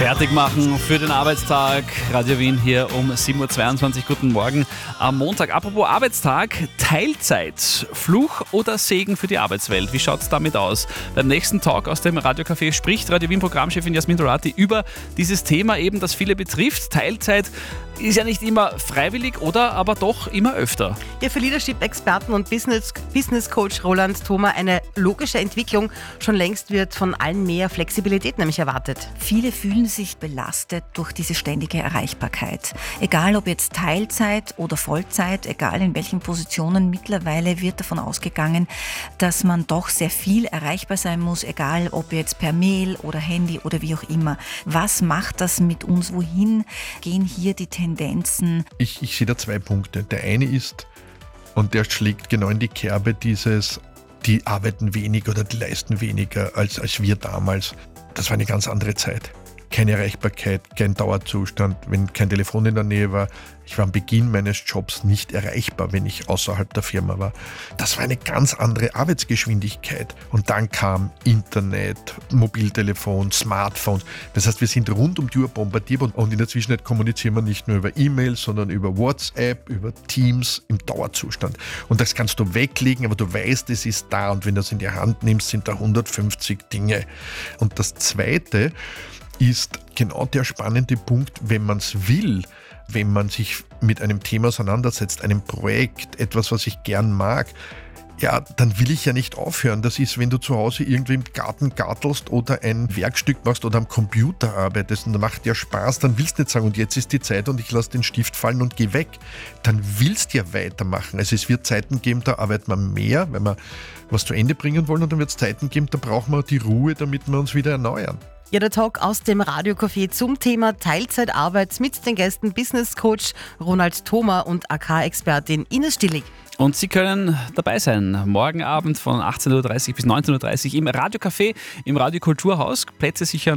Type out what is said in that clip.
Fertig machen für den Arbeitstag. Radio Wien hier um 7.22 Uhr. Guten Morgen am Montag. Apropos Arbeitstag, Teilzeit. Fluch oder Segen für die Arbeitswelt? Wie schaut es damit aus? Beim nächsten Talk aus dem Radiocafé spricht Radio Wien Programmchefin Jasmin Dorati über dieses Thema eben, das viele betrifft. Teilzeit ist ja nicht immer freiwillig oder aber doch immer öfter. Ja, für Leadership-Experten und Business-Coach Roland Thoma eine logische Entwicklung. Schon längst wird von allen mehr Flexibilität nämlich erwartet. Viele fühlen sich belastet durch diese ständige Erreichbarkeit. Egal ob jetzt Teilzeit oder Vollzeit, egal in welchen Positionen, mittlerweile wird davon ausgegangen, dass man doch sehr viel erreichbar sein muss, egal ob jetzt per Mail oder Handy oder wie auch immer. Was macht das mit uns? Wohin gehen hier die Tendenzen? Ich sehe da zwei Punkte. Der eine ist, und der schlägt genau in die Kerbe dieses, die arbeiten wenig oder die leisten weniger als wir damals. Das war eine ganz andere Zeit. Keine Erreichbarkeit, kein Dauerzustand, wenn kein Telefon in der Nähe war. Ich war am Beginn meines Jobs nicht erreichbar, wenn ich außerhalb der Firma war. Das war eine ganz andere Arbeitsgeschwindigkeit. Und dann kam Internet, Mobiltelefon, Smartphones. Das heißt, wir sind rund um die Uhr bombardiert und in der Zwischenzeit kommunizieren wir nicht nur über E-Mail, sondern über WhatsApp, über Teams im Dauerzustand. Und das kannst du weglegen, aber du weißt, es ist da. Und wenn du es in die Hand nimmst, sind da 150 Dinge. Und das Zweite ist genau der spannende Punkt, wenn man es will, wenn man sich mit einem Thema auseinandersetzt, einem Projekt, etwas, was ich gern mag, ja, dann will ich ja nicht aufhören. Das ist, wenn du zu Hause irgendwie im Garten gartelst oder ein Werkstück machst oder am Computer arbeitest und macht dir Spaß, dann willst du nicht sagen, und jetzt ist die Zeit und ich lasse den Stift fallen und gehe weg. Dann willst du ja weitermachen. Also es wird Zeiten geben, da arbeitet man mehr, wenn wir was zu Ende bringen wollen, und dann wird es Zeiten geben, da brauchen wir die Ruhe, damit wir uns wieder erneuern. Ja, der Talk aus dem Radiocafé zum Thema Teilzeitarbeit mit den Gästen Business Coach Ronald Thoma und AK-Expertin Ines Stillig. Und Sie können dabei sein, morgen Abend von 18.30 Uhr bis 19.30 Uhr im Radiocafé im Radio Kulturhaus. Plätze sichern